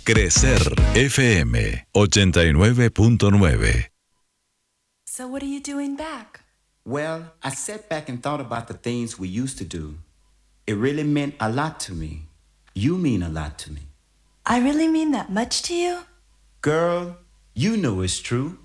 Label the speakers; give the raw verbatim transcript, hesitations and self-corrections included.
Speaker 1: Crecer F M ochenta y nueve punto nueve.
Speaker 2: So what are you doing back?
Speaker 3: Well, I sat back and thought about the things we used to do. It really meant a lot to me. You mean a lot to me.
Speaker 2: I really mean that much to you?
Speaker 3: Girl, you know it's true.